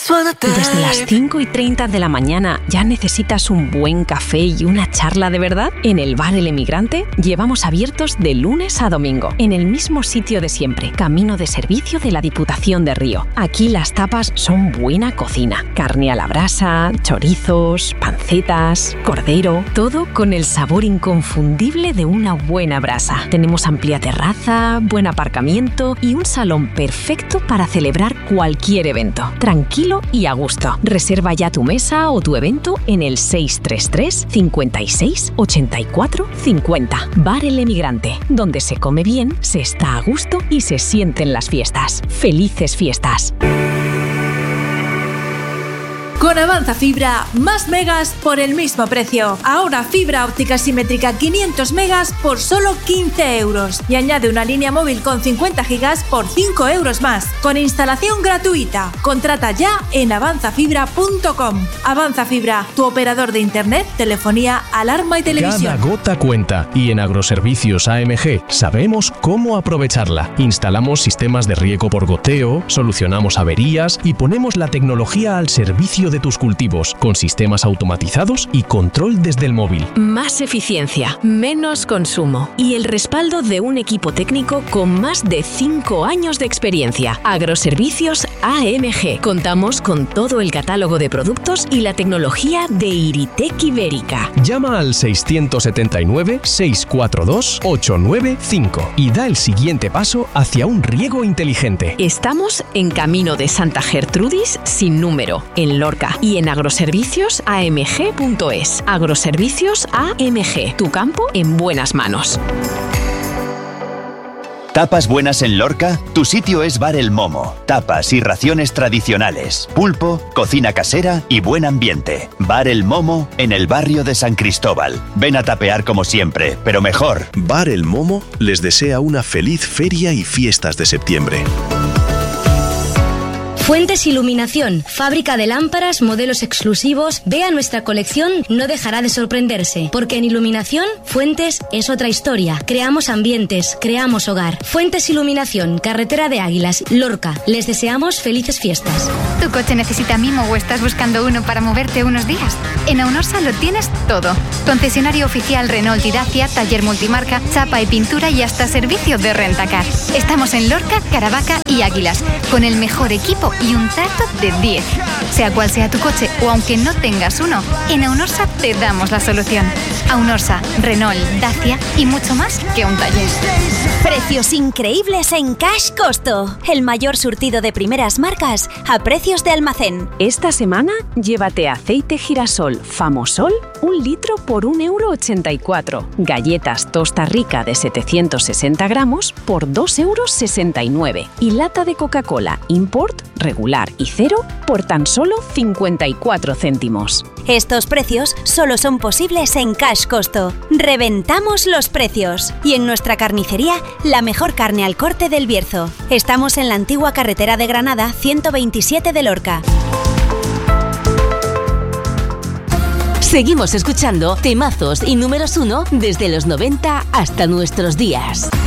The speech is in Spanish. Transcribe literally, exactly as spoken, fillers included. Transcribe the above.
Desde las cinco y treinta de la mañana, ¿ya necesitas un buen café y una charla de verdad? En el Bar El Emigrante llevamos abiertos de lunes a domingo, en el mismo sitio de siempre, camino de servicio de la Diputación de Río. Aquí las tapas son buena cocina. Carne a la brasa, chorizos, pancetas, cordero, todo con el sabor inconfundible de una buena brasa. Tenemos amplia terraza, buen aparcamiento y un salón perfecto para celebrar cualquier evento. Tranquilo y a gusto. Reserva ya tu mesa o tu evento en el seis tres tres, cincuenta y seis, ochenta y cuatro, cincuenta. Bar El Emigrante, donde se come bien, se está a gusto y se sienten las fiestas. ¡Felices fiestas! Con Avanza Fibra, más megas por el mismo precio. Ahora fibra óptica simétrica quinientos megas por solo quince euros. Y añade una línea móvil con cincuenta gigas por cinco euros más. Con instalación gratuita. Contrata ya en avanza fibra punto com. Avanza Fibra, tu operador de internet, telefonía, alarma y televisión. Cada gota cuenta. Y en Agroservicios A M G sabemos cómo aprovecharla. Instalamos sistemas de riego por goteo, solucionamos averías y ponemos la tecnología al servicio de tus cultivos, con sistemas automatizados y control desde el móvil. Más eficiencia, menos consumo y el respaldo de un equipo técnico con más de cinco años de experiencia. Agroservicios A M G. Contamos con todo el catálogo de productos y la tecnología de Iritec Ibérica. Llama al seiscientos setenta y nueve, seiscientos cuarenta y dos, ochocientos noventa y cinco y da el siguiente paso hacia un riego inteligente. Estamos en Camino de Santa Gertrudis sin número, en Lorca, y en agroservicios a m g punto es. Agroservicios A M G, tu campo en buenas manos. ¿Tapas buenas en Lorca? Tu sitio es Bar El Momo. Tapas y raciones tradicionales, pulpo, cocina casera y buen ambiente. Bar El Momo en el barrio de San Cristóbal. Ven a tapear como siempre, pero mejor. Bar El Momo les desea una feliz feria y fiestas de septiembre. Fuentes Iluminación, fábrica de lámparas, modelos exclusivos. Vea nuestra colección, no dejará de sorprenderse, porque en iluminación, Fuentes es otra historia. Creamos ambientes, creamos hogar. Fuentes Iluminación, carretera de Águilas, Lorca. Les deseamos felices fiestas. ¿Tu coche necesita mimo o estás buscando uno para moverte unos días? En Aunorsa lo tienes todo. Concesionario oficial Renault y Dacia, taller multimarca, chapa y pintura y hasta servicio de rentacar. Estamos en Lorca, Caravaca y Águilas, con el mejor equipo y un trato de diez. Sea cual sea tu coche o aunque no tengas uno, en Aunorsa te damos la solución. Aunorsa, Renault, Dacia y mucho más que un taller. Precios increíbles en Cash Costo. El mayor surtido de primeras marcas a precios de almacén. Esta semana, llévate aceite girasol Famosol, un litro por un euro ochenta y cuatro. Galletas Tosta Rica de setecientos sesenta gramos por dos euros sesenta y nueve. Y lata de Coca-Cola Import, regular y cero, por tan solo cincuenta y cuatro céntimos. Estos precios solo son posibles en Cash Costo. Reventamos los precios. Y en nuestra carnicería, la mejor carne al corte del Bierzo. Estamos en la antigua carretera de Granada, ciento veintisiete de Lorca. Seguimos escuchando temazos y números uno desde los noventa hasta nuestros días.